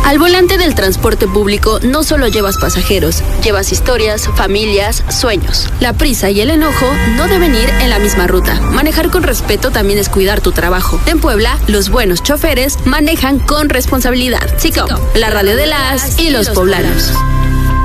Al volante del transporte público no solo llevas pasajeros, llevas historias, familias, sueños. La prisa y el enojo no deben ir en la misma ruta. Manejar con respeto también es cuidar tu trabajo. En Puebla, los buenos choferes manejan con responsabilidad. SICOM, la radio de las y los poblanos.